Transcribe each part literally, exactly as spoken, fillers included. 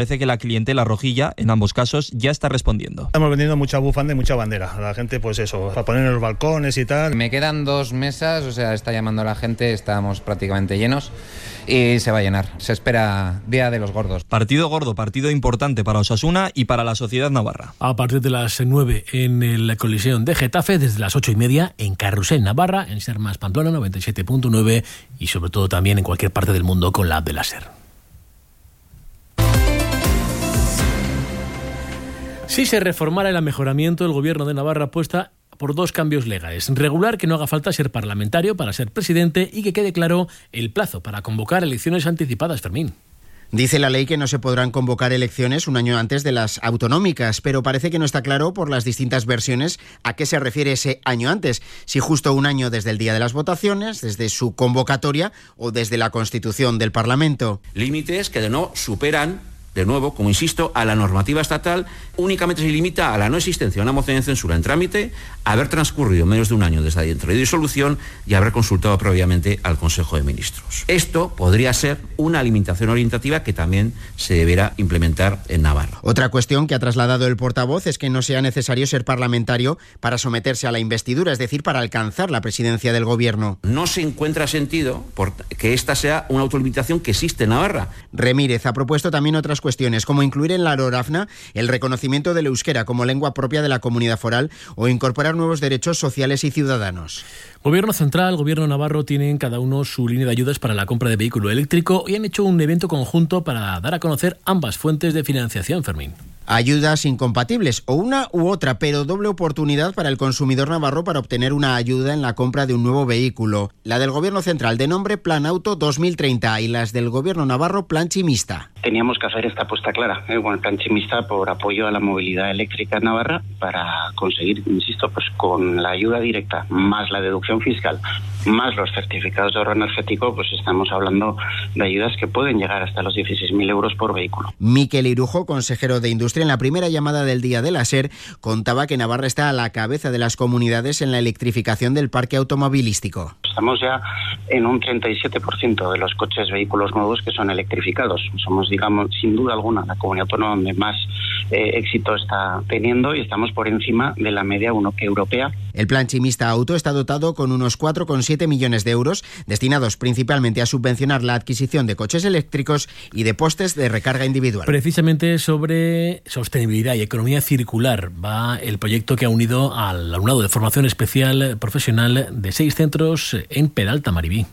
Parece que la clientela rojilla, en ambos casos, ya está respondiendo. Estamos vendiendo mucha bufanda y mucha bandera. La gente, pues eso, para poner en los balcones y tal. Me quedan dos mesas, o sea, está llamando la gente, estamos prácticamente llenos y se va a llenar. Se espera Día de los Gordos. Partido gordo, partido importante para Osasuna y para la sociedad navarra. A partir de las nueve en el Coliseum de Getafe, desde las ocho y media en Carrusel Navarra, en Ser Más Pamplona noventa y siete punto nueve y sobre todo también en cualquier parte del mundo con la app de la Ser. Si se reformara el amejoramiento, el Gobierno de Navarra apuesta por dos cambios legales. Regular que no haga falta ser parlamentario para ser presidente y que quede claro el plazo para convocar elecciones anticipadas, Fermín. Dice la ley que no se podrán convocar elecciones un año antes de las autonómicas, pero parece que no está claro por las distintas versiones a qué se refiere ese año antes. Si justo un año desde el día de las votaciones, desde su convocatoria o desde la constitución del Parlamento. Límites que de no superan, de nuevo, como insisto, a la normativa estatal, únicamente se limita a la no existencia de una moción de censura en trámite, a haber transcurrido menos de un año desde la dentro de disolución y haber consultado previamente al Consejo de Ministros. Esto podría ser una limitación orientativa que también se deberá implementar en Navarra. Otra cuestión que ha trasladado el portavoz es que no sea necesario ser parlamentario para someterse a la investidura, es decir, para alcanzar la presidencia del Gobierno. No se encuentra sentido por que esta sea una autolimitación que existe en Navarra. Remírez ha propuesto también otras cuestiones, como incluir en la LORAFNA el reconocimiento del euskera como lengua propia de la comunidad foral o incorporar nuevos derechos sociales y ciudadanos. Gobierno central, Gobierno navarro tienen cada uno su línea de ayudas para la compra de vehículo eléctrico y han hecho un evento conjunto para dar a conocer ambas fuentes de financiación, Fermín. Ayudas incompatibles, o una u otra, pero doble oportunidad para el consumidor navarro para obtener una ayuda en la compra de un nuevo vehículo. La del Gobierno central de nombre Plan Auto dos mil treinta y las del Gobierno navarro Plan Chimista. Teníamos que hacer esta apuesta clara, ¿eh? Bueno, el Plan Chimista por apoyo a la movilidad eléctrica en Navarra para conseguir, insisto, pues con la ayuda directa, más la deducción fiscal, más los certificados de ahorro energético, pues estamos hablando de ayudas que pueden llegar hasta los dieciséis mil euros por vehículo. Miquel Irujo, consejero de Industria, en la primera llamada del día de la SER, contaba que Navarra está a la cabeza de las comunidades en la electrificación del parque automovilístico. Estamos ya en un treinta y siete por ciento de los coches vehículos nuevos que son electrificados. Somos, digamos, sin duda alguna, la comunidad autónoma donde más eh, éxito está teniendo y estamos por encima de la media uno europea. El Plan Chimista Auto está dotado con unos cuatro coma siete millones de euros, destinados principalmente a subvencionar la adquisición de coches eléctricos y de postes de recarga individual. Precisamente sobre sostenibilidad y economía circular va el proyecto que ha unido al alumnado de formación especial profesional de seis centros en Peralta, Maribí.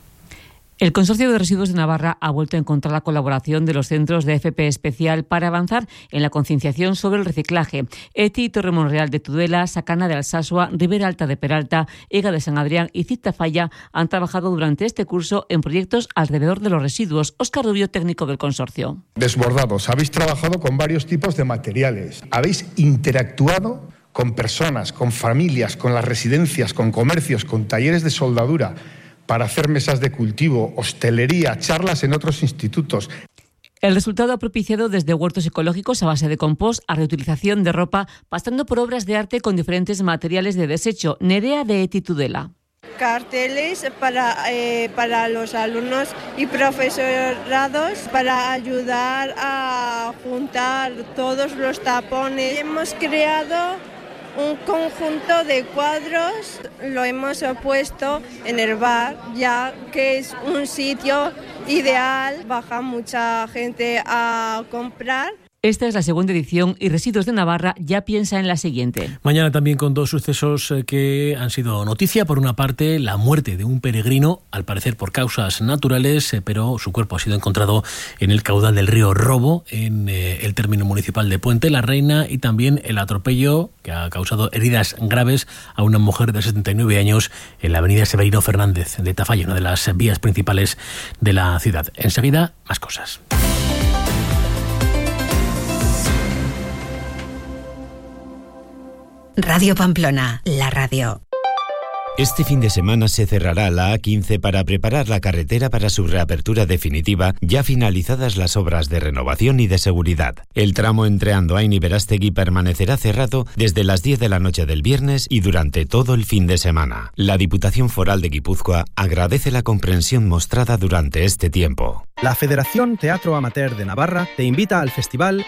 El Consorcio de Residuos de Navarra ha vuelto a encontrar la colaboración de los centros de F P especial para avanzar en la concienciación sobre el reciclaje. Eti, Torremonreal de Tudela, Sacana de Alsasua, Ribera Alta de Peralta, Ega de San Adrián y Citafalla han trabajado durante este curso en proyectos alrededor de los residuos. Óscar Rubio, técnico del consorcio. Desbordados, habéis trabajado con varios tipos de materiales, habéis interactuado con personas, con familias, con las residencias, con comercios, con talleres de soldadura, para hacer mesas de cultivo, hostelería, charlas en otros institutos. El resultado ha propiciado desde huertos ecológicos a base de compost a reutilización de ropa, pasando por obras de arte con diferentes materiales de desecho. Nerea de Eti, Tudela. Carteles para, eh, para los alumnos y profesorados para ayudar a juntar todos los tapones. Hemos creado un conjunto de cuadros, lo hemos puesto en el bar, ya que es un sitio ideal, baja mucha gente a comprar. Esta es la segunda edición y Residuos de Navarra ya piensa en la siguiente. Mañana también con dos sucesos que han sido noticia. Por una parte, la muerte de un peregrino, al parecer por causas naturales, pero su cuerpo ha sido encontrado en el caudal del río Robo, en eh, el término municipal de Puente la Reina, y también el atropello que ha causado heridas graves a una mujer de setenta y nueve años en la avenida Severino Fernández de Tafalla, una de las vías principales de la ciudad. Enseguida, más cosas. Radio Pamplona, la radio. Este fin de semana se cerrará la A quince para preparar la carretera para su reapertura definitiva, ya finalizadas las obras de renovación y de seguridad. El tramo entre Andoain y Berastegui permanecerá cerrado desde las diez de la noche del viernes y durante todo el fin de semana. La Diputación Foral de Guipúzcoa agradece la comprensión mostrada durante este tiempo. La Federación Teatro Amateur de Navarra te invita al festival